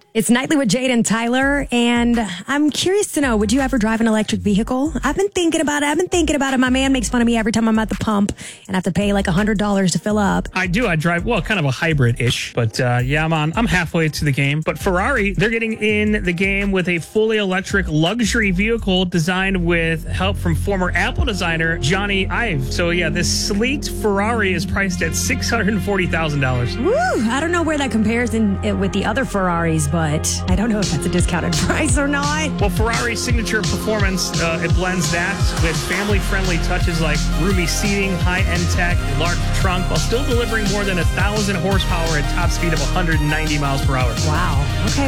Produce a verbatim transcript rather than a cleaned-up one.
It's Nightly with Jade and Tyler, and I'm curious to know, would you ever drive an electric vehicle? I've been thinking about it. I've been thinking about it. My man makes fun of me every time I'm at the pump and I have to pay like one hundred dollars to fill up. I do. I drive, well, kind of a hybrid-ish, but uh, yeah, I'm on. I'm halfway to the game. But Ferrari, they're getting in the game with a fully electric luxury vehicle designed with help from former Apple designer Johnny Ive. So yeah, this sleek Ferrari is priced at six hundred forty thousand dollars. Woo! I don't know where that compares in, with the other Ferraris, but I don't know if that's a discounted price or not. Well, Ferrari's signature performance, uh, it blends that with family-friendly touches like roomy seating, high-end tech, large trunk, while still delivering more than one thousand horsepower at top speed of one hundred ninety miles per hour. Wow. Okay.